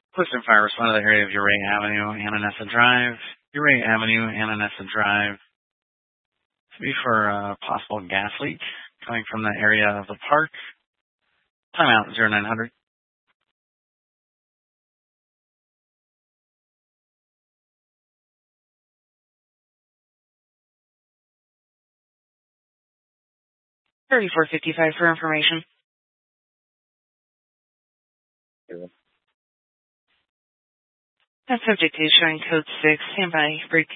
Clifton Fire responded to the area of Uray Avenue, Ananessa Drive. Uray Avenue, Ananessa Drive. To be for a possible gas leak coming from the area of the park. Timeout 0900. $34.55 for information. That's subject to showing code 6. Standby. Break.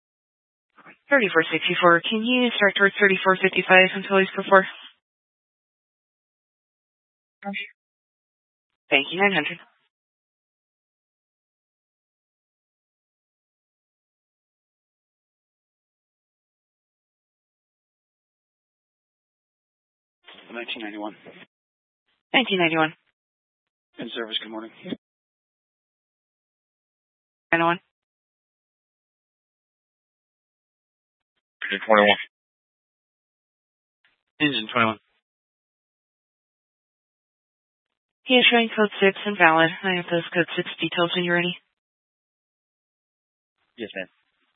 3464. Can you start towards 3455 until he's before? Thank you. 900. $1991. 1991. In service. Good morning. 901. 21. Engine 21. He is showing code 6 invalid. I have those code 6 details when you're ready. Yes, ma'am.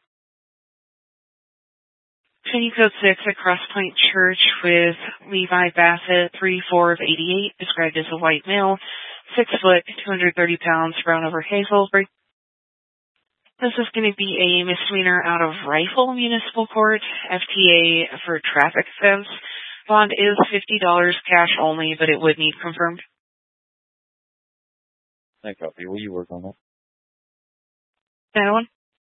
Showing code 6 at Cross Point Church with Levi Bassett, 3'4" of 88, described as a white male, 6 foot, 230 pounds, brown over hazel. This is going to be a misdemeanor out of Rifle Municipal Court, FTA for traffic offense. Bond is $50 cash only, but it would need confirmed. I copy. Will you work on that? 901.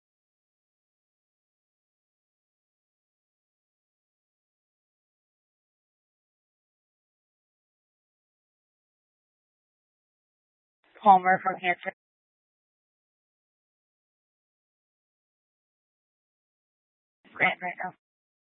Palmer from Hanford. Right now.